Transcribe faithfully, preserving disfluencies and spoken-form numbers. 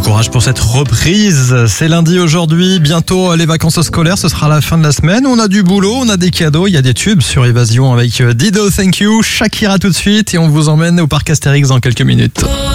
courage pour cette reprise. C'est lundi aujourd'hui, bientôt les vacances scolaires, ce sera la fin de la semaine. On a du boulot, on a des cadeaux, il y a des tubes sur Évasion avec Dido Thank You, Shakira tout de suite et on vous emmène au parc Astérix dans quelques minutes.